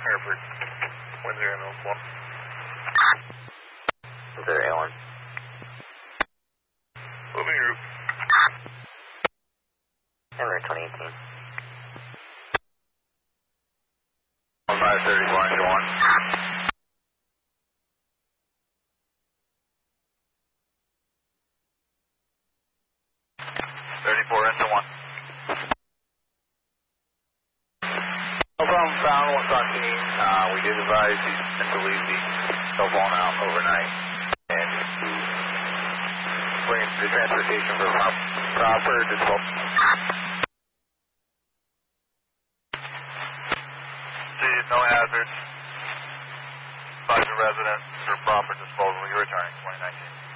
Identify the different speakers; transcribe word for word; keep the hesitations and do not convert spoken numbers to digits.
Speaker 1: Hereford. one zero nine one.
Speaker 2: one zero eight one.
Speaker 1: Moving route.
Speaker 2: Emirates twenty eighteen.
Speaker 1: one five thirty, one to one. thirty-four into one. No problem, found one's on team. Uh, we did advise he's meant to leave the cell phone out overnight and to bring it to the transportation for prop- proper disposal. See, no hazards. Advise the resident for proper disposal. You're returning twenty nineteen.